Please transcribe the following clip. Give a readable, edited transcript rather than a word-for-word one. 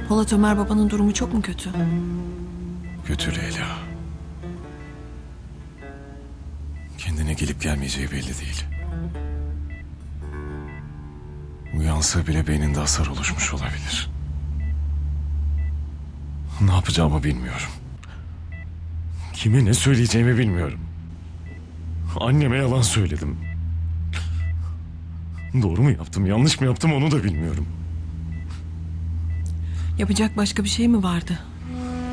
Polat Ömer babanın durumu çok mu kötü? Kötü Leyla. Kendine gelip gelmeyeceği belli değil. Uyansa bile beyninde hasar oluşmuş olabilir. Ne yapacağımı bilmiyorum. Kime ne söyleyeceğimi bilmiyorum. Anneme yalan söyledim. Doğru mu yaptım, yanlış mı yaptım onu da bilmiyorum. Yapacak başka bir şey mi vardı?